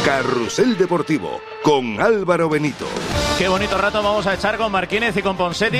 Carrusel Deportivo con Álvaro Benito. Qué bonito rato vamos a echar con Martínez y con Ponsetti,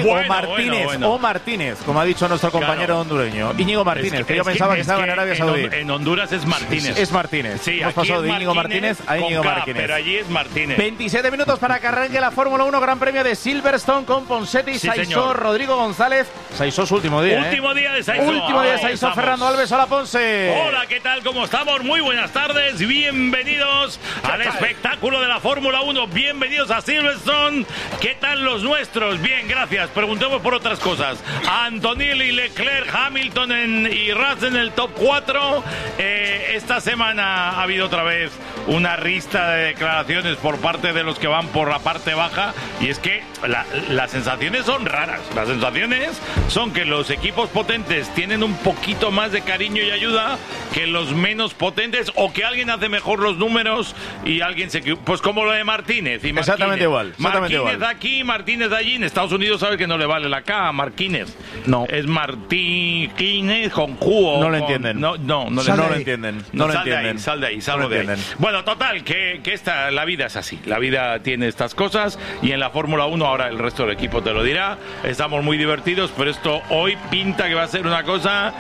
o Martínez, como ha dicho nuestro compañero hondureño, Íñigo Martínez, que yo pensaba que estaba en Arabia Saudí. En Honduras es Martínez. Es Martínez. Sí, hemos pasado de Íñigo Martínez a Íñigo Martínez. Pero allí es Martínez. 27 minutos para que arranque la Fórmula 1 Gran Premio de Silverstone con Ponsetti, Sí, Saisó, señor. Rodrigo González. Saisó su último día. Último día de Saisó. Último día de Saisó, Fernando Alves. Hola, Ponce. Hola, ¿qué tal? ¿Cómo estamos? Muy buenas tardes. Bienvenidos al espectáculo de la Fórmula 1. Bienvenidos a Silverstone. ¿Qué tal los nuestros? Bien, gracias. Preguntemos por otras cosas. Antonelli, Leclerc, Hamilton y Russell en el top 4. Esta semana ha habido otra vez una rista de declaraciones por parte de los que van por la parte baja. Y es que las sensaciones son raras. Las sensaciones son que los equipos potentes tienen un poquito más de cariño y ayuda que los menos potentes, o que alguien hace mejor los números y alguien se... Pues como lo de Martínez. Y Exactamente igual. Martínez aquí, Martínez allí. En Estados Unidos sabe que no le vale la K a Martínez. No. Es Martínez con Q. No lo entienden. No lo entienden. No lo entienden. Sal de ahí. Bueno, total, que la vida es así. La vida tiene estas cosas y en la Fórmula 1, ahora el resto del equipo te lo dirá, estamos muy divertidos, pero esto hoy pinta que va a ser una cosa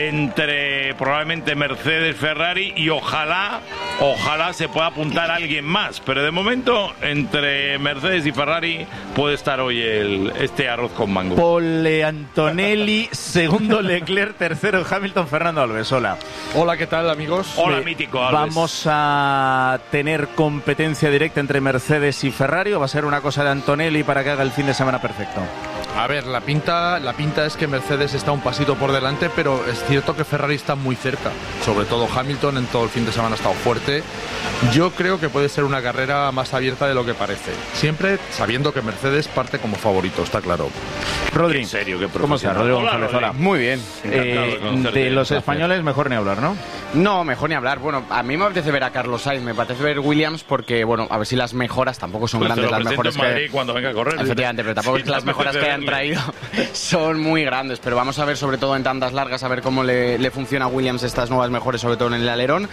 entre probablemente Mercedes, Ferrari y ojalá se pueda apuntar a alguien más. Pero de momento, entre Mercedes y Ferrari puede estar hoy este arroz con mango. Pole Antonelli, segundo Leclerc, tercero Hamilton, Fernando Alves. Hola. Hola, ¿qué tal, amigos? Hola, mítico Alves. ¿Vamos a tener competencia directa entre Mercedes y Ferrari o va a ser una cosa de Antonelli para que haga el fin de semana perfecto? A ver, la pinta es que Mercedes está un pasito por delante, pero es cierto que Ferrari está muy cerca. Sobre todo Hamilton en todo el fin de semana ha estado fuerte. Yo creo que puede ser una carrera más abierta de lo que parece. Siempre sabiendo que Mercedes parte como favorito, está claro. Rodri, En serio, qué ¿cómo estás, Rodrigo González? Hola. Muy bien. De los españoles mejor ni hablar, ¿no? No, mejor ni hablar. Bueno, a mí me apetece ver a Carlos Sainz, me apetece ver Williams porque, bueno, a ver si las mejoras tampoco son Pues grandes, te lo las mejores presento en Madrid cuando venga a correr. Efectivamente, pero tampoco Sí, es que las no mejoras que hayan traído son muy grandes, pero vamos a ver sobre todo en tandas largas, a ver cómo le funciona a Williams estas nuevas mejores, sobre todo en el alerón.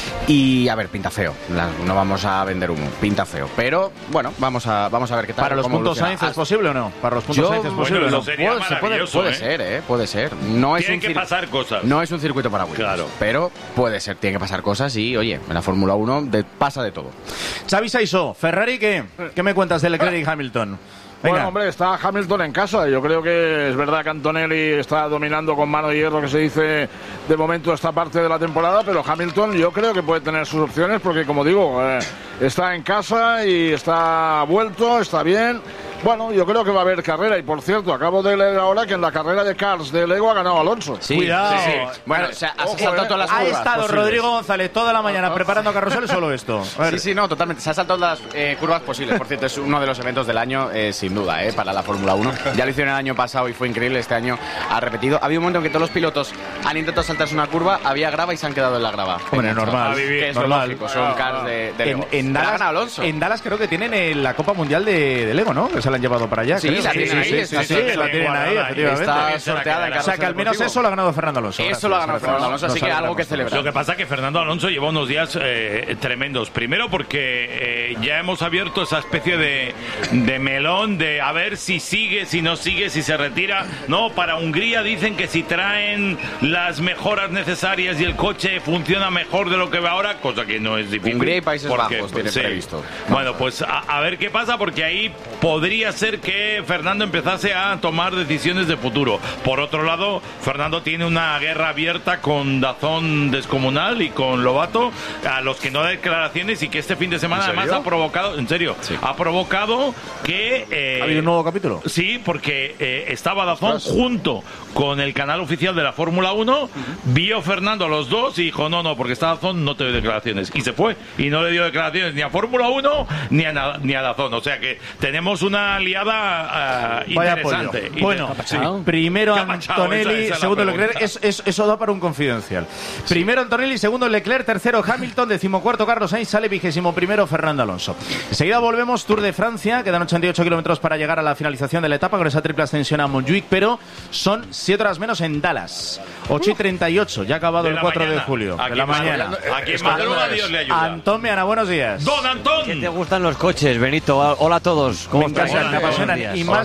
Y a ver, pinta feo. No vamos a vender humo, pinta feo. Pero, bueno, vamos a ver qué tal. ¿Para los puntos Sainz es posible o no? ¿Para los puntos Sainz es posible o no? Sería Puede ser, puede ser. No es Tienen que pasar cosas. No es un circuito para Williams, Claro. Pero puede ser, tiene que pasar cosas y, oye, en la Fórmula 1 pasa de todo. Xavi Saisó, Ferrari, ¿qué me cuentas de Leclerc y Hamilton? Venga. Bueno, hombre, está Hamilton en casa. Yo creo que es verdad que Antonelli está dominando con mano de hierro, que se dice de momento esta parte de la temporada, pero Hamilton yo creo que puede tener sus opciones porque, como digo, está en casa y está vuelto, está bien. Bueno, yo creo que va a haber carrera y, por cierto, acabo de leer ahora que en la carrera de Cars de Lego ha ganado Alonso. Sí, Cuidado. sí. Bueno, o sea, has saltado todas las Ha curvas estado posibles. Rodrigo González toda la mañana preparando carrusel solo esto. A ver. Sí, no, totalmente. Se ha saltado las curvas posibles. Por cierto, es uno de los eventos del año, sin duda, para la Fórmula 1. Ya lo hicieron el año pasado y fue increíble. Este año ha repetido. Había un momento en que todos los pilotos han intentado saltarse una curva, había grava y se han quedado en la grava. Hombre, normal. Que es normal. lógico, son cars de Lego. En La Dallas, gana Alonso. en Dallas creo que tienen la Copa Mundial de Lego, ¿no? Que se la han llevado para allá. Sí, creo. la tienen ahí, está Sí, sorteada. la tienen ahí, efectivamente. Está sorteada en O sea, que al menos eso lo ha ganado Fernando Alonso. Eso lo ha ganado Fernando Alonso, así que algo que celebrar. Lo que pasa es que Fernando Alonso lleva unos días tremendos. Primero porque ya hemos abierto esa especie de melón de a ver si sigue, si no sigue, si se retira. No, para Hungría dicen que si traen las mejoras necesarias y el coche funciona mejor de lo que va ahora, cosa que no es difícil. Hungría y Países porque, Bajos tiene previsto. Bueno, pues a ver qué pasa, porque ahí podría ser que Fernando empezase a tomar decisiones de futuro. Por otro lado, Fernando tiene una guerra abierta con Dazón descomunal y con Lobato, a los que no da declaraciones, y que este fin de semana además ha provocado, en serio, ha provocado que... ¿Ha habido un nuevo capítulo? Sí, porque estaba Dazón junto con el canal oficial de la Fórmula 1, vio Fernando a los dos y dijo, no, porque está Dazón, no te doy declaraciones. Y se fue, y no le dio declaraciones ni a Fórmula 1 ni a Dazón. O sea que tenemos una una liada interesante. Bueno, primero Antonelli, segundo Leclerc. Eso da para un confidencial. Primero Antonelli, segundo Leclerc, tercero Hamilton, 14º Carlos Sainz, sale 21º Fernando Alonso. Enseguida volvemos, Tour de Francia, quedan 88 kilómetros para llegar a la finalización de la etapa con esa triple ascensión a Montjuic, pero son 7 horas menos en Dallas. 8:38, ya ha acabado el 4 de julio de la mañana. Aquí en madruga, Dios le ayuda. Antón Meana, buenos días. Don Antón. ¿Qué te gustan los coches, Benito? Hola a todos. ¿Cómo estáis? Me apasionan.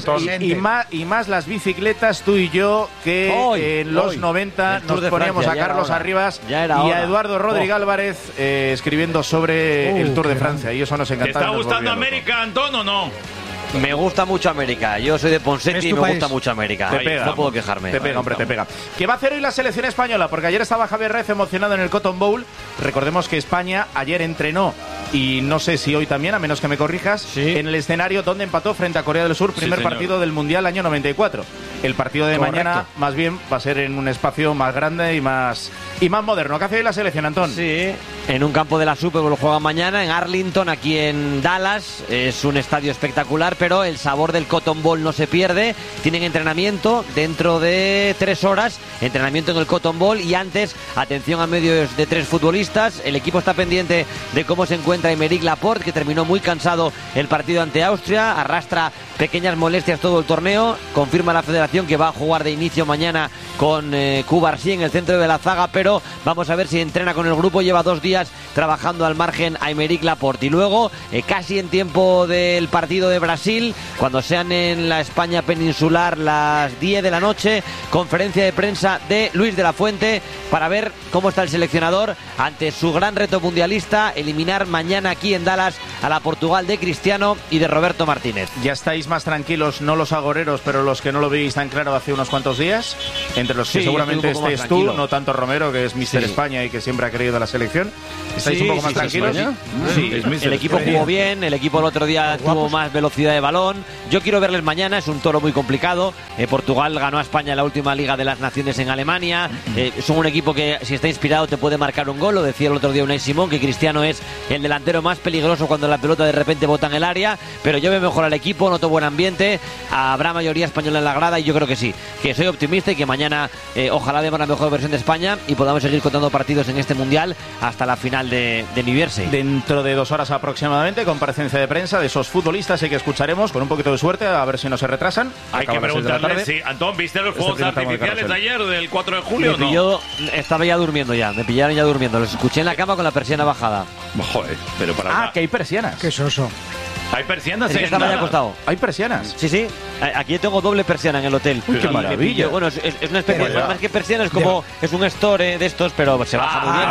Y más las bicicletas, tú y yo, que en los 90 nos poníamos a Carlos Arribas y a Eduardo Rodríguez Álvarez escribiendo sobre el Tour de Francia. Y eso nos encantaba. ¿Te está gustando América, Antón, o no? Me gusta mucho América. Yo soy de Ponseti y me gusta mucho América. Te pega. No puedo quejarme. Te pega, hombre, te pega. ¿Qué va a hacer hoy la selección española? Porque ayer estaba Javier Rez emocionado en el Cotton Bowl. Recordemos que España ayer entrenó, y no sé si hoy también, a menos que me corrijas, en el escenario donde empató frente a Corea del Sur, primer partido del Mundial año 94. El partido de mañana, más bien, va a ser en un espacio más grande y más moderno. ¿Qué hace hoy la selección, Antón? Sí, en un campo de la Super Bowl juegan mañana, en Arlington, aquí en Dallas. Es un estadio espectacular, pero el sabor del Cotton Bowl no se pierde. Tienen entrenamiento dentro de 3 horas, entrenamiento en el Cotton Bowl, y antes, atención a medios de 3 futbolistas. El equipo está pendiente de cómo se encuentra Aymeric Laporte, que terminó muy cansado el partido ante Austria, arrastra pequeñas molestias todo el torneo. Confirma la federación que va a jugar de inicio mañana con Cubarsí en el centro de la zaga, pero vamos a ver si entrena con el grupo. Lleva 2 días trabajando al margen Aymeric Laporte. Y luego, casi en tiempo del partido de Brasil, cuando sean en la España peninsular las 10 de la noche, conferencia de prensa de Luis de la Fuente para ver cómo está el seleccionador ante su gran reto mundialista, eliminar mañana aquí en Dallas a la Portugal de Cristiano y de Roberto Martínez. ¿Ya estáis más tranquilos, no los agoreros, pero los que no lo veis tan claro hace unos cuantos días? Entre los que seguramente estés tú, no tanto Romero, que es Mister España y que siempre ha creído en la selección. ¿Estáis un poco más tranquilos? Sí, el equipo jugó bien, el equipo el otro día tuvo más velocidad de balón. Yo quiero verles mañana, es un toro muy complicado. Portugal ganó a España en la última Liga de las Naciones en Alemania. Son un equipo que, si está inspirado, te puede marcar un gol. Lo decía el otro día Unai Simón, que Cristiano es el delantero más peligroso cuando la pelota de repente bota en el área. Pero yo veo mejor al equipo, noto buen ambiente, habrá mayoría española en la grada, y yo creo que sí, que soy optimista y que mañana ojalá vemos la mejor versión de España y podamos seguir contando partidos en este Mundial hasta la final de New Jersey. Dentro de 2 horas aproximadamente, comparecencia de prensa de esos futbolistas y que escucharemos con un poquito de suerte, a ver si no se retrasan. Hay que preguntarle, sí. Antón, ¿viste los fuegos artificiales de ayer, del 4 de julio? Yo estaba ya durmiendo ya, me pillaron ya durmiendo, los escuché en la cama con la persiana bajada. Joder, pero para que hay persianas. Qué soso. ¿Hay persianas? Es que estaba ya acostado. ¿Hay persianas? Sí. Aquí tengo doble persiana en el hotel. Uy, qué maravilla. Bueno, es una especie, más que persiana, es como, es un store de estos, pero se baja muy bien.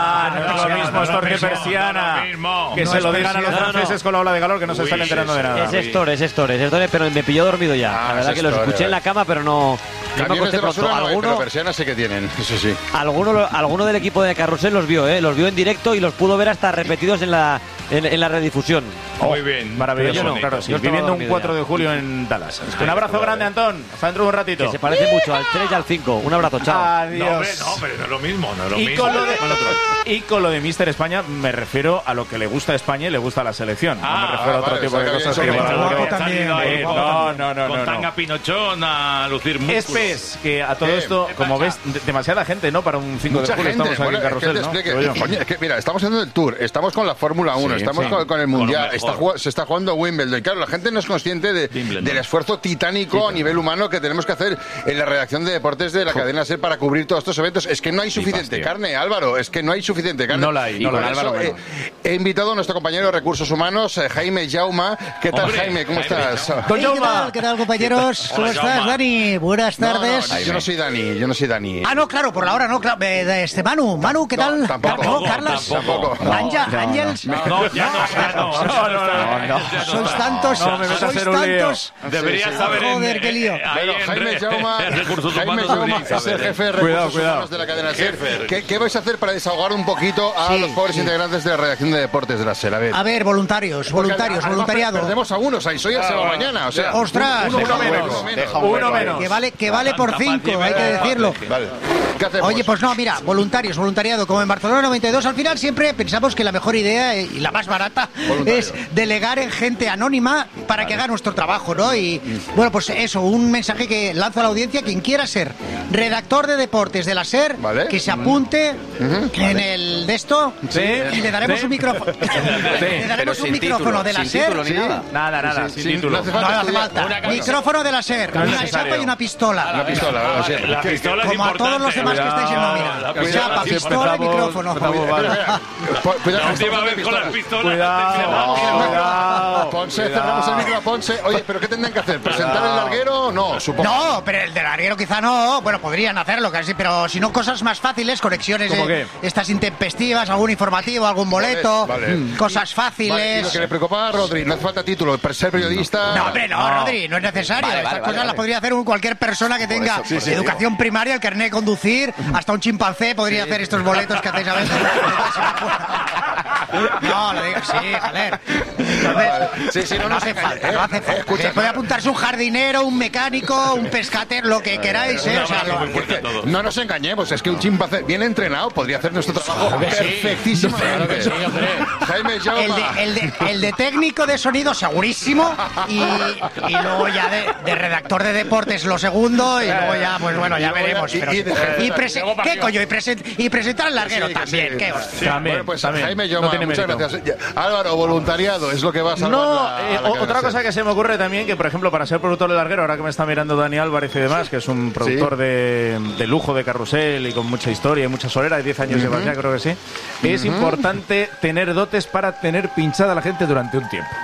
No es lo mismo store que persiana. Que se lo digan a los franceses con la ola de calor, que no se están enterando de nada. Es store, pero me pilló dormido ya. La verdad que los escuché en la cama, pero no me acosté pronto. Pero persianas sí que tienen, eso sí. Alguno del equipo de Carrusel los vio en directo y los pudo ver hasta repetidos en la redifusión. Muy bien. Maravilloso, no, claro, sí. Viviendo un 4 de julio en Dallas. Un abrazo grande, Antón. Hasta dentro de un ratito. Que se parece mucho al 3 y al 5. Un abrazo, chao. Adiós. No, pero no es lo mismo. Y con lo de Mister España me refiero a lo que le gusta a España y le gusta a la selección. No me refiero a otro tipo de cosas. Con tanga pinochón a lucir músculos. Es pez que a todo esto, como ves, demasiada gente, ¿no? Para un 5 de julio estamos aquí en Carrusel, ¿no? Coño, es que mira, estamos haciendo el Tour, estamos con la Fórmula 1, estamos con el Mundial, se está jugando Wimbledon. Y claro, la gente no es consciente del esfuerzo titánico a nivel humano que tenemos que hacer en la redacción de deportes de la cadena SER para cubrir todos estos eventos. Es que no hay suficiente carne, Álvaro, es que no hay suficiente carne. No la hay, Álvaro. He invitado a nuestro compañero de Recursos Humanos, Jaime Jauma. ¿Qué tal, Jaime? ¿Cómo estás? ¿Qué tal, compañeros? ¿Cómo estás, Dani? Buenas tardes. No, yo no soy Dani. Ah, no, claro, por la hora no, claro. Manu, ¿qué tal? Tampoco. Carlas. Tampoco. Ángels. No. Sois tantos. No, me vas a hacer un lío. Deberías saber. Joder, qué lío. Jaime Jauma es el jefe de Recursos Humanos de la cadena SER. ¿Qué vais a hacer para desahogar un poquito a los pobres integrantes de la redacción de deportes de la SER? A ver, voluntariado. Perdemos a unos, ahí soy se va mañana. O sea, ostras, uno menos. Que vale por 5, hay que decirlo. Vale. ¿Qué hacemos? Oye, pues no, mira, voluntariado. Como en Barcelona 92, al final siempre pensamos que la mejor idea y la más barata es delegar en gente anónima para que haga nuestro trabajo, ¿no? Y bueno, pues eso, un mensaje que lanzo a la audiencia: quien quiera ser redactor de deportes de la SER, que se apunte en el de esto y le daremos un micrófono. Le daremos un micrófono de la SER. Nada, sin título. No hace falta. Micrófono de la SER, una chapa y una pistola. La pistola, la pistola es como a todos los demás que estáis en nómina. Chapa, pistola y micrófono. Cuidado. Última vez con las pistolas. Cuidado. Ponce, cerramos el micro a Ponce. Oye, ¿pero qué tendrán que hacer? ¿Presentar el larguero? No, supongo. No, pero el del larguero quizá no. Bueno, podrían hacerlo casi, pero si no, cosas más fáciles, conexiones estas intempestivas, algún informativo, algún boleto, cosas fáciles. Vale, y lo que le preocupa a Rodri, no hace falta título, para ser periodista. No, hombre, no, Rodri, no es necesario. Estas cosas las podría hacer cualquier persona que tenga educación primaria, el carnet de conducir, hasta un chimpancé podría hacer estos boletos que hacéis a veces. No, lo digo, sí, joder. No hace falta, no hace falta. Puede apuntarse un jardinero, un mecánico, un pescatero, lo que queráis, ¿eh? O sea, no nos engañemos, es que un chimpancé bien entrenado podría hacer nuestro trabajo perfectísimamente. Jaime Jaume. El de técnico de sonido segurísimo y luego ya de redactor de deportes lo segundo y luego ya, pues bueno, ya veremos. ¿Qué coño? Y presentar el larguero también. ¿Qué hostia? Bueno, pues Jaime Jaume, muchas gracias. Álvaro, voluntariado, es lo que va a salvar. Otra cosa que se me ocurre también, que por ejemplo, para ser productor de larguero, ahora que me está mirando Dani Álvarez y demás, que es un productor de lujo de carrusel y con mucha historia y mucha solera, de 10 años llevas ya, creo que sí, es importante tener dotes para tener pinchada a la gente durante un tiempo.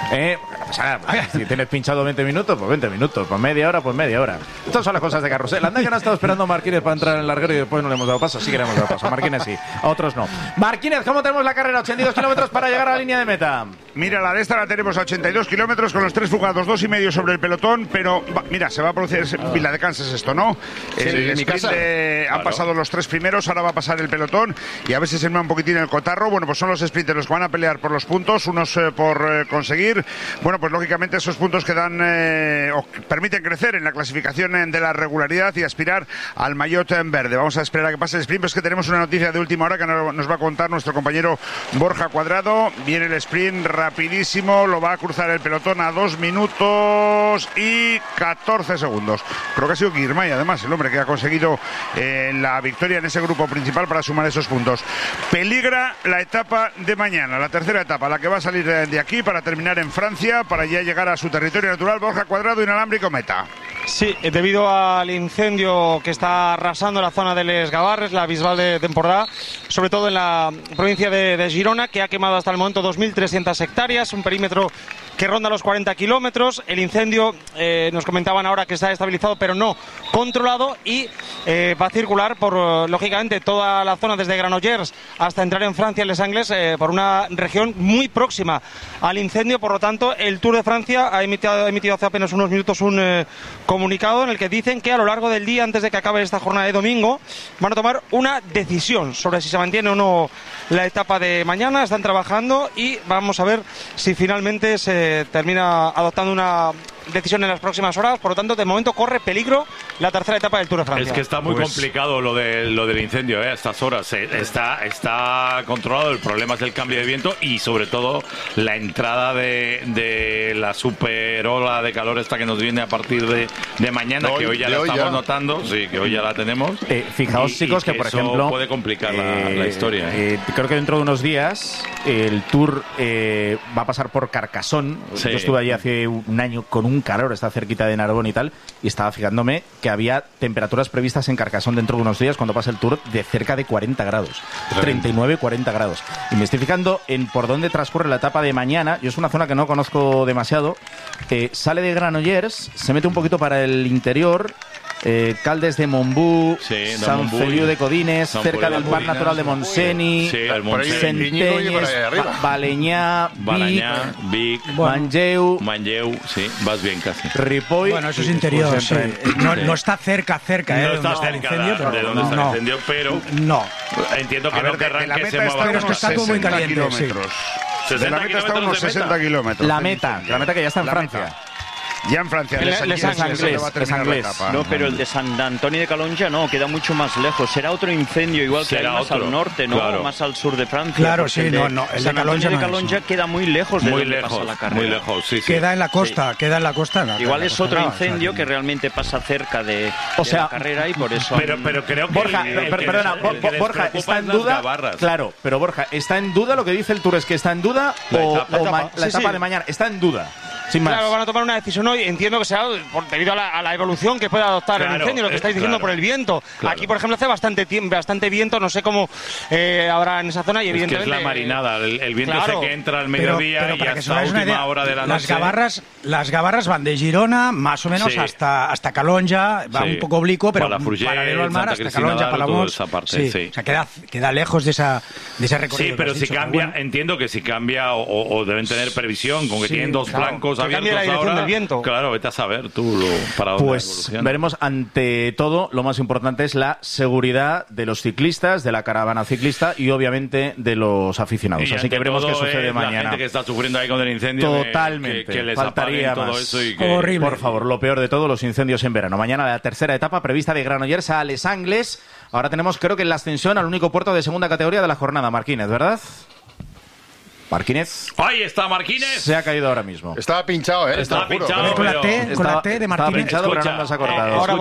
Si tienes pinchado 20 minutos, pues 20 minutos, pues media hora, pues media hora. Estas son las cosas de carrusel. Anda que no ha estado esperando a Marquínez para entrar en el larguero y después no le hemos dado paso. Sí que le hemos dado paso. A Marquínez sí, a otros no. Marquínez, ¿cómo tenemos la carrera? 82 kilómetros para llegar a la línea de meta. Mira, la de esta la tenemos a 82 kilómetros con los 3 fugados, 2,5 sobre el pelotón, pero mira, se va a producir Vila de Kansas esto, ¿no? En mi casa. Han pasado los 3 primeros, ahora va a pasar el pelotón y a veces se me un poquitín el cotarro. Bueno, pues son los sprinters los que van a pelear por los puntos, unos por conseguir. Bueno, pues lógicamente esos puntos que dan o permiten crecer en la clasificación de la regularidad y aspirar al maillot en verde. Vamos a esperar a que pase el sprint, pero es que tenemos una noticia de última hora que nos va a contar nuestro compañero Borja Cuadrado. Viene el sprint rapidísimo, lo va a cruzar el pelotón a 2 minutos y 14 segundos. Creo que ha sido Girmay, además, el hombre que ha conseguido la victoria en ese grupo principal para sumar esos puntos. Peligra la etapa de mañana, la tercera etapa, la que va a salir de aquí para terminar en Francia, para ya llegar a su territorio natural. Borja Cuadrado, inalámbrico, meta. Sí, debido al incendio que está arrasando la zona de Les Gavarres, la Bisbal de Empordà, sobre todo en la provincia de Girona, que ha quemado hasta el momento 2.300 hectáreas, un perímetro que ronda los 40 kilómetros. El incendio, nos comentaban ahora que está estabilizado, pero no controlado, y va a circular por, lógicamente, toda la zona desde Granollers hasta entrar en Francia, en Les Angles, por una región muy próxima al incendio. Por lo tanto, el Tour de Francia ha emitido hace apenas unos minutos un comunicado en el que dicen que a lo largo del día, antes de que acabe esta jornada de domingo, van a tomar una decisión sobre si se mantiene o no la etapa de mañana. Están trabajando y vamos a ver si finalmente se termina adoptando una decisión en las próximas horas. Por lo tanto, de momento corre peligro la tercera etapa del Tour de Francia. Es que está muy complicado lo del incendio, a estas horas. Está controlado, el problema es el cambio de viento y sobre todo la entrada de la super ola de calor esta que nos viene a partir de mañana, que hoy ya la estamos notando, sí, que hoy ya la tenemos. Fijaos, chicos, que por ejemplo puede complicar la historia. Creo que dentro de unos días el Tour va a pasar por Carcassonne. Sí. Yo estuve allí hace un año con un calor, está cerquita de Narbonne y tal, y estaba fijándome que había temperaturas previstas en Carcassonne dentro de unos días, cuando pasa el Tour, de cerca de 40 grados, 39, 40 grados. Y me estoy fijando en por dónde transcurre la etapa de mañana. Yo es una zona que no conozco demasiado. Sale de Granollers, se mete un poquito para el interior, Caldes de Montbú, San Feliu de Codines, cerca del Parc Natural de Montseny, Centelles, Balenyà, Vic, Manlleu, sí, vas bien casi. Ripoll. Bueno, eso es interior, sí. No está cerca, no está cerca de donde está el incendio, pero no. Entiendo que no querrán que se mueva. Pero es que está todo muy caliente. De la meta está a unos 60 kilómetros. La meta que ya está en Francia. Ya en Francia, Les Anglés. No, pero el de Sant Antoni de Calonja no, queda mucho más lejos. Será otro incendio, igual que hay más al norte, ¿no? Claro. Más al sur de Francia. Claro, sí, no. El Sant de Antoni de Calonja Calonja queda muy lejos de donde pasa la carrera. Muy lejos, sí. Queda en la costa, Igual es otro incendio que realmente pasa cerca de la carrera y por eso... Pero creo que... Borja, perdona, Borja, está en duda... Claro, pero Borja, ¿está en duda lo que dice el Tour? ¿Es que está en duda la etapa de mañana? Está en duda. Sin más. Claro, van a tomar una decisión hoy. Entiendo que sea debido a la evolución que puede adoptar el incendio, lo que estáis diciendo por el viento. Claro. Aquí, por ejemplo, hace bastante viento, no sé cómo habrá en esa zona y evidentemente... Es que es la marinada, el viento ese que entra al mediodía pero y hasta la última hora de la noche. Las Gavarras van de Girona, más o menos, hasta Calonja, va un poco oblicuo, pero paralelo al mar, hasta Calonja, Palamós. O sea, queda lejos de ese recorrido. Sí, pero si cambia, entiendo que si cambia o deben tener previsión, con que tienen dos blancos abiertos ahora, del viento. Claro, vete a saber tú para dónde pues veremos. Ante todo, lo más importante es la seguridad de los ciclistas, de la caravana ciclista y obviamente de los aficionados. Así que veremos qué sucede mañana. La gente que está sufriendo ahí con el incendio, totalmente, que les faltaría todo más. Eso y que... Horrible. Por favor, lo peor de todo, los incendios en verano. Mañana la tercera etapa prevista de Granollers a Les Angles. Ahora tenemos, creo que en la ascensión al único puerto de segunda categoría de la jornada, Marquínez, ¿verdad? Marquínez. Ahí está Marquínez. Se ha caído ahora mismo. Estaba pinchado, ¿eh? Estaba pinchado. Con la T de Marquínez. Estaba pinchado, pero no se ha cortado. Ahora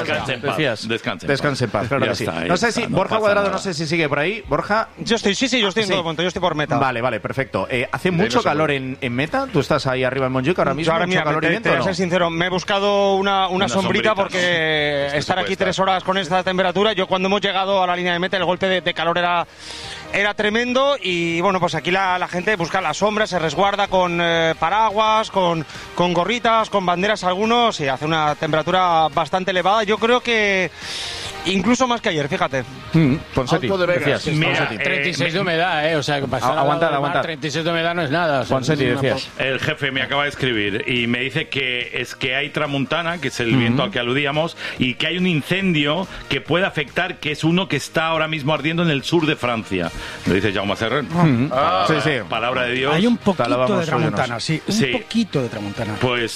descanse en paz. Claro que sí. No sé si Borja Cuadrado, no sé si sigue por ahí. Borja. Yo estoy en todo momento. Yo estoy por Meta. Vale, perfecto. ¿Hace mucho calor en Meta? ¿Tú estás ahí arriba en Montjuic ahora mismo? Mucho calor y viento. Te voy a ser sincero, me he buscado una sombrita porque estar aquí 3 horas con esta temperatura. Yo cuando hemos llegado a la línea de meta el golpe de calor era tremendo y bueno, pues aquí la gente busca la sombra, se resguarda con paraguas, con gorritas, con banderas algunos y hace una temperatura bastante elevada. Yo creo que incluso más que ayer, fíjate. Ponseti, decías. Mira, 36 de humedad, o sea, que pasar aguantad. 36 de humedad no es nada. O sea, Ponseti, decías. El jefe me acaba de escribir y me dice que hay tramuntana, que es el viento al que aludíamos, y que hay un incendio que puede afectar, que es uno que está ahora mismo ardiendo en el sur de Francia. Lo dice Jaume Serren. Sí. Palabra de Dios. Hay un poquito de tramuntana, un poquito de tramuntana. Pues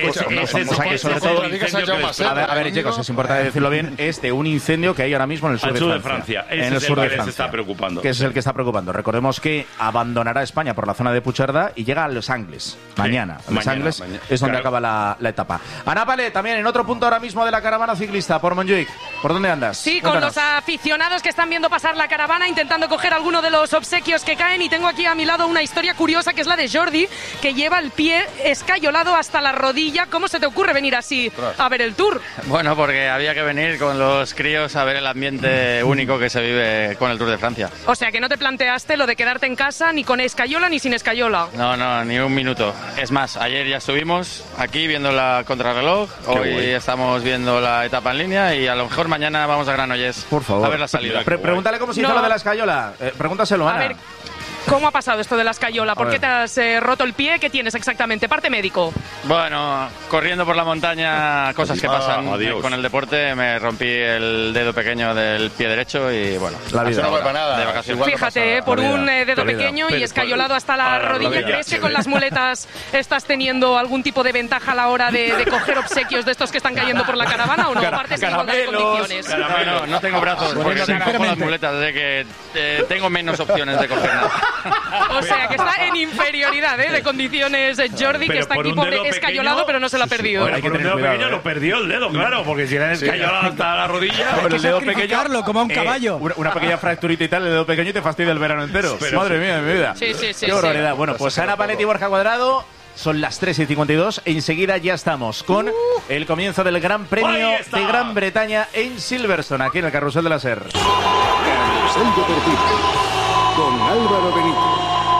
sobre todo a ver, chicos, es importante decirlo bien, es de un incendio que hay ahora mismo en el sur de Francia. En el sur de Francia. Se está preocupando. Que es el que está preocupando. Recordemos que abandonará España por la zona de Puigcerdá y llega a Los Angles. Mañana. Los Angles es donde acaba la etapa. Ana Pale, también en otro punto ahora mismo de la caravana ciclista, por Montjuic. ¿Por dónde andas? Sí, con los aficionados que están viendo pasar la caravana, intentando coger alguno de los obsequios que caen, y tengo aquí a mi lado una historia curiosa que es la de Jordi, que lleva el pie escayolado hasta la rodilla. ¿Cómo se te ocurre venir así a ver el Tour? Bueno, porque había que venir con los críos a ver el ambiente único que se vive con el Tour de Francia. O sea, que no te planteaste lo de quedarte en casa ni con escayola ni sin escayola. No, ni un minuto. Es más, ayer ya estuvimos aquí viendo la contrarreloj, hoy estamos viendo la etapa en línea y a lo mejor mañana vamos a Granollers. Por favor. A ver la salida. Pregúntale cómo se hizo lo de la escayola. Pregúntaselo, Ana. A ver, ¿cómo ha pasado esto de la escayola? ¿Por qué te has roto el pie? ¿Qué tienes exactamente? Parte médico. Bueno, corriendo por la montaña, cosas que pasan con el deporte. Me rompí el dedo pequeño del pie derecho y bueno, la vida no va nada, de vacaciones. Fíjate, por un dedo pequeño y escayolado hasta la rodilla. ¿Crees que con las muletas estás teniendo algún tipo de ventaja a la hora de coger obsequios de estos que están cayendo por la caravana o no? Partes en igualdad de condiciones. No tengo brazos porque no cojo las muletas, así que tengo menos opciones de coger nada. O sea, que está en inferioridad de condiciones Jordi, que está aquí pobre escayolado, pero no se lo ha perdido. Por un dedo pequeño lo perdió el dedo, claro, porque si era escayolado hasta la rodilla... Hay que sacrificarlo como a un caballo. Una pequeña fracturita y tal, el dedo pequeño y te fastidia el verano entero. Madre mía de mi vida. Sí. Qué barbaridad. Bueno, pues Ana Paletti y Borja Cuadrado... Son las 3:52. Enseguida ya estamos con el comienzo del Gran Premio de Gran Bretaña en Silverstone, aquí en el Carrusel de la SER. Carrusel Deportivo con Álvaro Benito.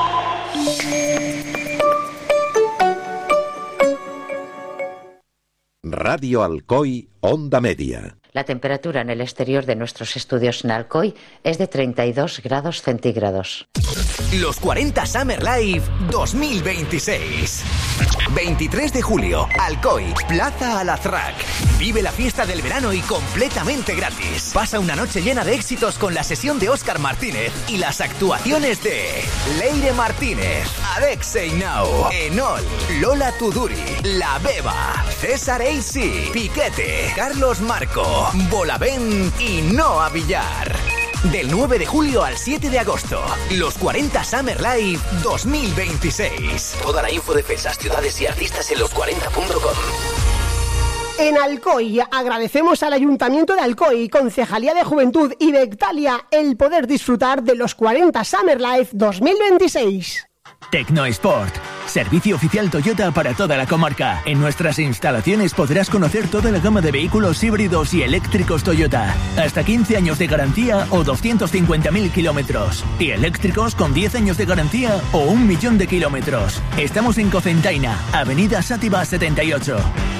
Radio Alcoy, Onda Media. La temperatura en el exterior de nuestros estudios en Alcoy es de 32 grados centígrados. Los 40 Summer Live 2026. 23 de julio, Alcoy, Plaza Alazraq. Vive la fiesta del verano y completamente gratis. Pasa una noche llena de éxitos con la sesión de Óscar Martínez y las actuaciones de Leire Martínez, Alexei Now, Enol, Lola Tuduri, La Beba, César AC, Piquete, Carlos Marco, Bolavent y Noa Villar. Del 9 de julio al 7 de agosto, los 40 Summer Live 2026. Toda la info de fechas, ciudades y artistas en los40.com. En Alcoy agradecemos al Ayuntamiento de Alcoy, Concejalía de Juventud y Bectalia el poder disfrutar de los 40 Summer Live 2026. Tecnosport, servicio oficial Toyota para toda la comarca. En nuestras instalaciones podrás conocer toda la gama de vehículos híbridos y eléctricos Toyota. Hasta 15 años de garantía o 250.000 kilómetros. Y eléctricos con 10 años de garantía o 1 millón de kilómetros. Estamos en Cocentaina, Avenida Sátiva 78.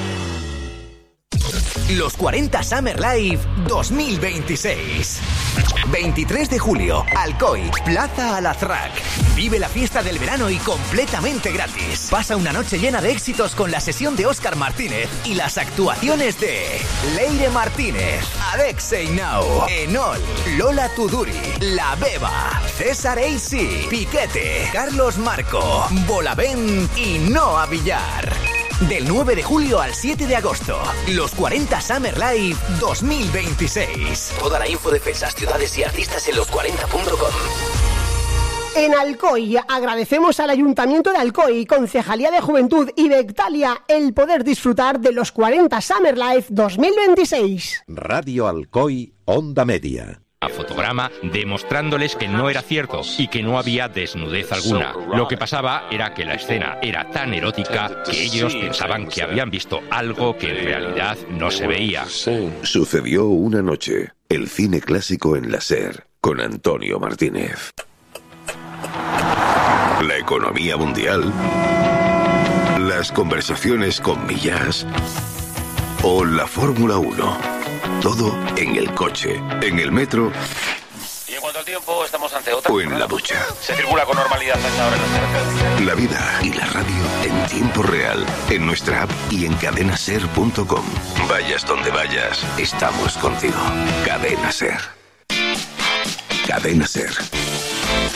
Los 40 Summer Live 2026. 23 de julio, Alcoy, Plaza Alazraq. Vive la fiesta del verano y completamente gratis. Pasa una noche llena de éxitos con la sesión de Óscar Martínez y las actuaciones de Leire Martínez, Alexei Now, Enol, Lola Tuduri, La Beba, César AC, Piquete, Carlos Marco, Bolavent y Noa Villar. Del 9 de julio al 7 de agosto, los 40 Summer Live 2026. Toda la info de fechas, ciudades y artistas en los40.com. En Alcoy agradecemos al Ayuntamiento de Alcoy, Concejalía de Juventud y Bectalia el poder disfrutar de los 40 Summer Live 2026. Radio Alcoy, Onda Media. Fotograma demostrándoles que no era cierto y que no había desnudez alguna. Lo que pasaba era que la escena era tan erótica que ellos pensaban que habían visto algo que en realidad no se veía. Sucedió una noche, el cine clásico en la SER, con Antonio Martínez. La economía mundial, las conversaciones con Millás o la Fórmula 1. Todo en el coche, en el metro. Y en cuanto al tiempo, estamos ante otra. O en la ducha. Se circula con normalidad a esta hora en las carreteras. La vida y la radio en tiempo real, en nuestra app y en cadenaser.com. Vayas donde vayas, estamos contigo. Cadena Ser. Cadena Ser.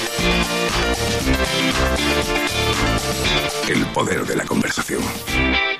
El poder de la conversación.